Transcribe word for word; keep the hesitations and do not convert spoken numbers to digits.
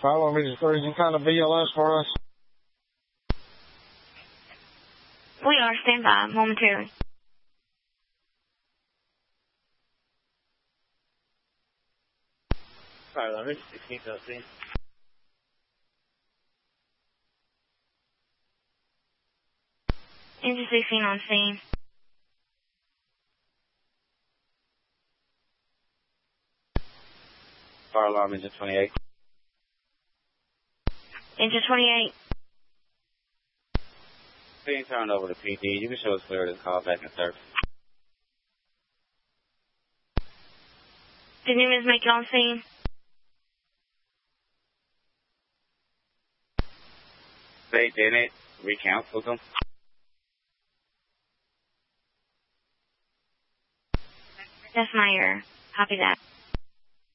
Follow me to three. You kind of B L S for us? We are. Stand by momentarily. Alright, I'm in sixteen thirteen. Engine sixteen on scene. Fire alarm, engine twenty-eight. Engine twenty-eight. Being turned over to P D. You can show us clear to call back and serve. Did Newman's make it on scene? They didn't recount with them. That's my error. Copy that.